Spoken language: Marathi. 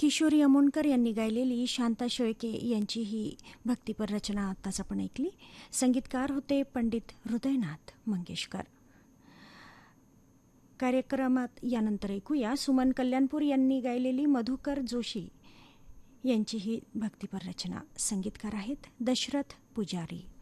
किशोरी अमोणकर यांनी गायलेली शांता शेळके यांची ही भक्तिपर रचना आत्ताच आपण ऐकली. संगीतकार होते पंडित हृदयनाथ मंगेशकर. कार्यक्रमात यानंतर ऐकूया सुमन कल्याणपूर यांनी गायलेली मधुकर जोशी यांची ही भक्तिपर रचना. संगीतकार आहेत दशरथ पुजारी.